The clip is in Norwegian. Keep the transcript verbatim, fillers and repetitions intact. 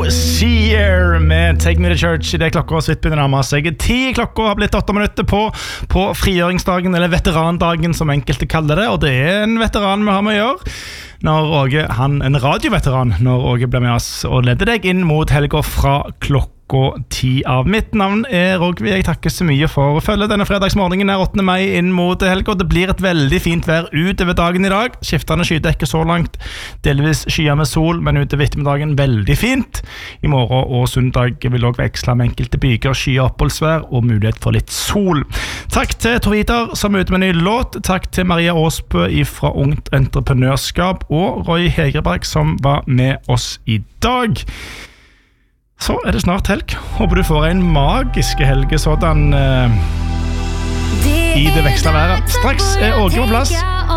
Seer med Take Me to Church. I det klokka så vidt begynner å nærme seg ti. Klokka har blitt åtte minutter på På frigjøringsdagen, eller veterandagen som enkelte kaller det. Og det er en veteran vi har med å gjøre når Åge, han, en radioveteran, når Åge blir med oss og leder deg inn mot helga fra klokka ti av. Mitt navn er Rogvi. Jeg takker så mye for å følge denne fredagsmorgenen her åttende mai inn mot helga. Det blir et veldig fint vær utover dagen i dag. Skiftende skydekke så langt, delvis skyer med sol, men utover ettermiddagen veldig fint. I morgen og søndag vil også veksle med enkelte byger, skyer oppholdsvær og mulighet for litt sol. Takk til Torvidar som er ute med en ny låt. Takk til Maria Aasbø fra Ungt Entreprenørskap og Roy Hegerberg som var med oss i dag. Så er det snart helg. Håper du får en magisk helge sådan uh, i det veksla været. Straks er Åge på plass.